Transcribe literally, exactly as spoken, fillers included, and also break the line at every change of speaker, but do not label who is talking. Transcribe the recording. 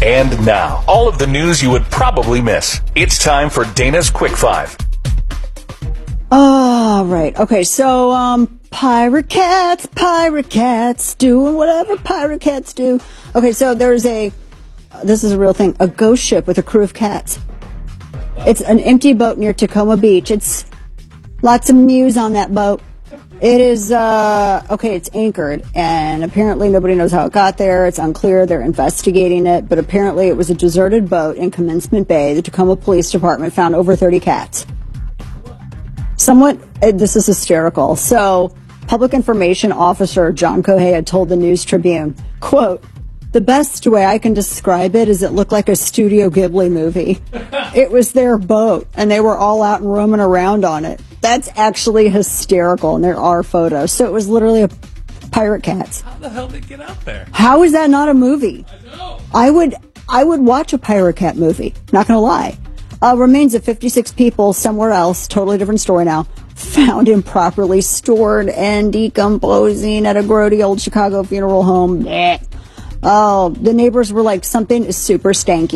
And now, all of the news you would probably miss. It's time for Dana's Quick Five.
Oh, right. Okay, so, um, pirate cats, pirate cats, doing whatever pirate cats do. Okay, so there's a, this is a real thing, a ghost ship with a crew of cats. It's an empty boat near Tacoma Beach. It's lots of mews on that boat. It is, uh, okay, it's anchored, and apparently nobody knows how it got there. It's unclear. They're investigating it, but apparently it was a deserted boat in Commencement Bay. The Tacoma Police Department found over thirty cats. Somewhat, this is hysterical. So, Public Information Officer John Kohei had told the News Tribune, quote, "The best way I can describe it is it looked like a Studio Ghibli movie. It was their boat, and they were all out and roaming around on it." That's actually hysterical, and there are photos. So it was literally a pirate cats.
How the hell did it get out there?
How is that not a movie?
I know.
I would, I would watch a pirate cat movie. Not gonna lie. Uh, remains of fifty-six people somewhere else, totally different story now, found improperly stored and decomposing at a grody old Chicago funeral home. Blech. Oh, the neighbors were like, something is super stanky.